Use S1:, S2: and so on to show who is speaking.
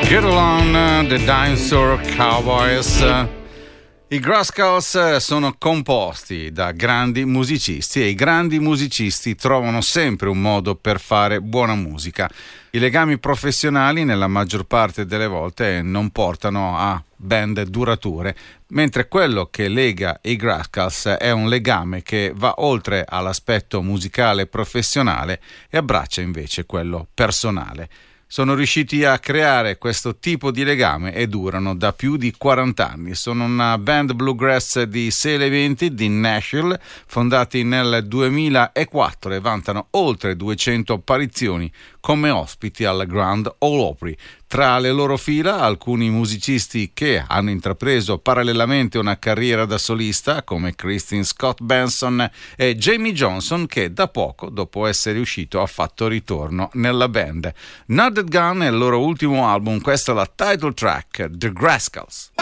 S1: Get Along, The Dinosaur Cowboys. I Rascals sono composti da grandi musicisti e i grandi musicisti trovano sempre un modo per fare buona musica. I legami professionali nella maggior parte delle volte non portano a band durature, mentre quello che lega i Rascals è un legame che va oltre all'aspetto musicale professionale e abbraccia invece quello personale. Sono riusciti a creare questo tipo di legame e durano da più di 40 anni. Sono una band bluegrass di 6 elementi di Nashville, fondati nel 2004 e vantano oltre 200 apparizioni come ospiti al Grand Ole Opry. Tra le loro fila alcuni musicisti che hanno intrapreso parallelamente una carriera da solista come Kristin Scott Benson e Jamie Johnson, che da poco, dopo essere uscito, ha fatto ritorno nella band. Naked Gun è il loro ultimo album, questa è la title track, The Rascals.